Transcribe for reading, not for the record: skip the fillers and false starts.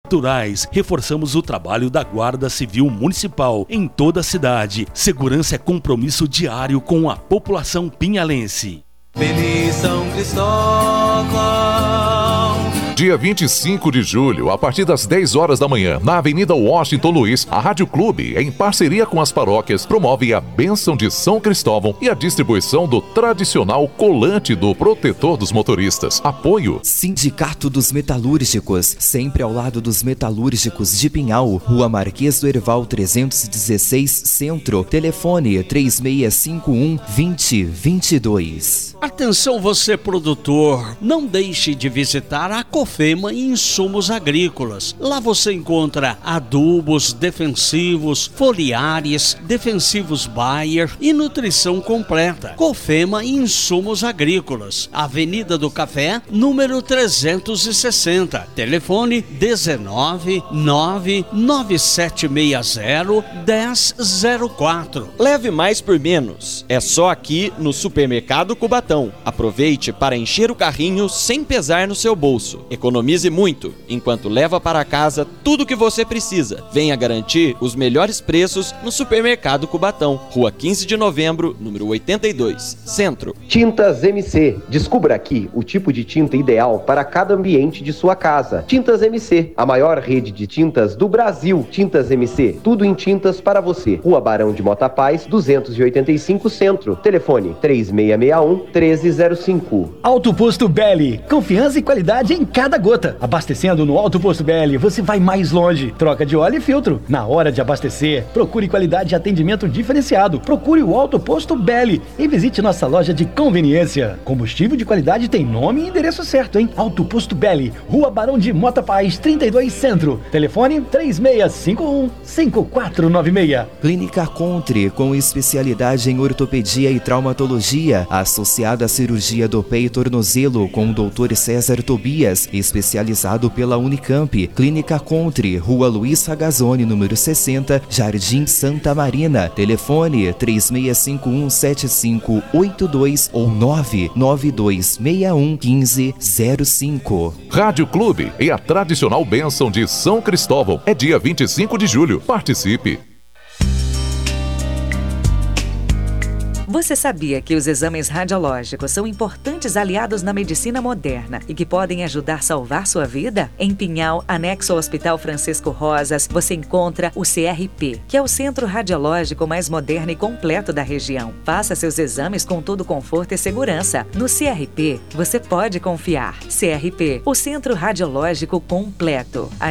Naturais, reforçamos o trabalho da Guarda Civil Municipal em toda a cidade. Segurança é compromisso diário com a população pinhalense. Feliz São Cristóvão. Dia 25 de julho, a partir das 10 horas da manhã, na Avenida Washington Luiz, a Rádio Clube, em parceria com as paróquias, promove a bênção de São Cristóvão e a distribuição do tradicional colante do protetor dos motoristas. Apoio Sindicato dos Metalúrgicos, sempre ao lado dos metalúrgicos de Pinhal, Rua Marquês do Herval 316, Centro, telefone 3651-2022. Atenção você produtor, não deixe de visitar a Cofema Insumos Agrícolas. Lá você encontra adubos defensivos, foliares, defensivos Bayer e nutrição completa. Cofema Insumos Agrícolas, Avenida do Café, número 360, telefone 1999760-1004. Leve mais por menos, é só aqui no Supermercado Cubatão. Aproveite para encher o carrinho sem pesar no seu bolso. Economize muito, enquanto leva para casa tudo o que você precisa. Venha garantir os melhores preços no Supermercado Cubatão, Rua 15 de Novembro, número 82, Centro. Tintas MC. Descubra aqui o tipo de tinta ideal para cada ambiente de sua casa. Tintas MC, a maior rede de tintas do Brasil. Tintas MC, tudo em tintas para você. Rua Barão de Mota Paz, 285, Centro. Telefone 3661-1305. Alto Posto Belli, confiança e qualidade em cada gota. Abastecendo no Alto Posto Belli, você vai mais longe. Troca de óleo e filtro. Na hora de abastecer, procure qualidade e atendimento diferenciado. Procure o Alto Posto Belli e visite nossa loja de conveniência. Combustível de qualidade tem nome e endereço certo, hein? Alto Posto Belli, Rua Barão de Mota Paz, 32, Centro. Telefone 3651-5496. Clínica Contre, com especialidade em ortopedia e traumatologia, associada à cirurgia do pé e tornozelo, com o Dr. César Tobias, especializado pela Unicamp. Clínica Contre, Rua Luiz Ragazzoni, número 60, Jardim Santa Marina. Telefone 3651-7582 ou 99261-1505. Rádio Clube e a tradicional bênção de São Cristóvão. É dia 25 de julho. Participe! Você sabia que os exames radiológicos são importantes aliados na medicina moderna e que podem ajudar a salvar sua vida? Em Pinhal, anexo ao Hospital Francisco Rosas, você encontra o CRP, que é o centro radiológico mais moderno e completo da região. Faça seus exames com todo conforto e segurança. No CRP, você pode confiar. CRP, o centro radiológico completo.